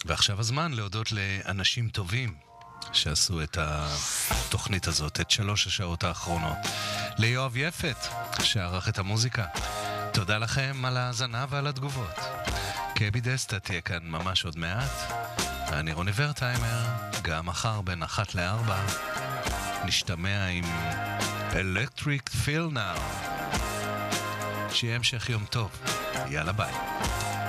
ועכשיו הזמן להודות לאנשים טובים שעשו את התוכנית הזאת, את 3 השעות האחרונות. ליואב יפת, שערך את המוזיקה. תודה לכם על ההאזנה ועל התגובות. קבי דסטה תהיה כאן ממש עוד מעט. אני רוני ורטהיימר, גם מחר בין 1 ל-4. נשתמע עם Electric Feel Now. שיהיה המשך יום טוב. יאללה ביי.